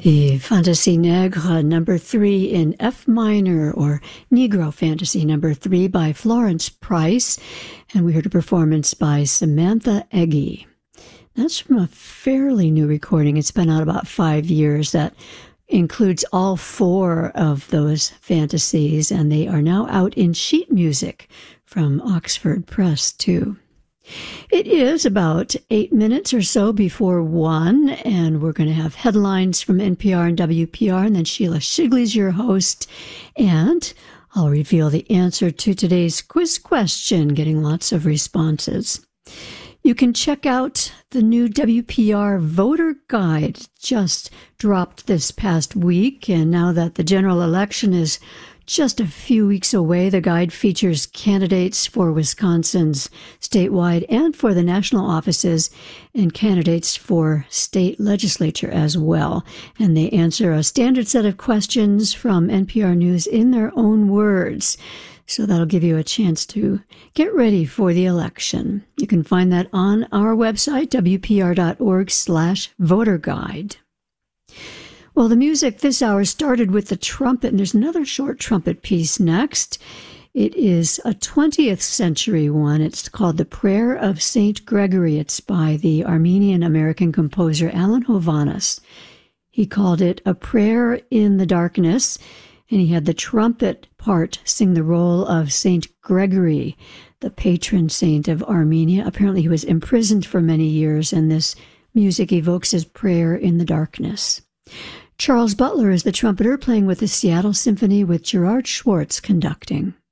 The Fantasy Negre number 3 in F minor, or Negro Fantasy number 3 by Florence Price, and we heard a performance by Samantha Eggy. That's from a fairly new recording. It's been out about 5 years. That includes all 4 of those fantasies, and they are now out in sheet music from Oxford Press too. It is about 8 minutes or so before 1, and we're going to have headlines from NPR and WPR, and then Sheila Shigley's your host, and I'll reveal the answer to today's quiz question, getting lots of responses. You can check out the new WPR voter guide, just dropped this past week, and now that the general election is just a few weeks away, the guide features candidates for Wisconsin's statewide and for the national offices, and candidates for state legislature as well. And they answer a standard set of questions from NPR News in their own words. So that'll give you a chance to get ready for the election. You can find that on our website, wpr.org/voter guide. Well, the music this hour started with the trumpet, and there's another short trumpet piece next. It is a 20th century one. It's called The Prayer of St. Gregory. It's by the Armenian-American composer Alan Hovhannes. He called it A Prayer in the Darkness, and he had the trumpet part sing the role of St. Gregory, the patron saint of Armenia. Apparently he was imprisoned for many years, and this music evokes his prayer in the darkness. Charles Butler is the trumpeter, playing with the Seattle Symphony with Gerard Schwartz conducting.